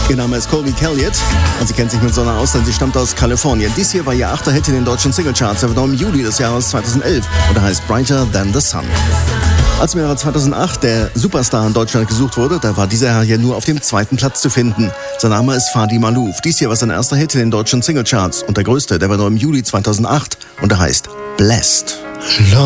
Ihr Name ist Colby Calliot und sie kennt sich mit Sonne aus, denn sie stammt aus Kalifornien. Dies hier war ihr 8. Hit in den deutschen Singlecharts. Er war noch im Juli des Jahres 2011 und er heißt Brighter Than the Sun. Als im Jahre 2008 der Superstar in Deutschland gesucht wurde, da war dieser Herr hier nur auf dem 2. Platz zu finden. Sein Name ist Fadi Malouf. Dies hier war sein erster Hit in den deutschen Singlecharts und der größte, der war noch im Juli 2008 und er heißt Blessed.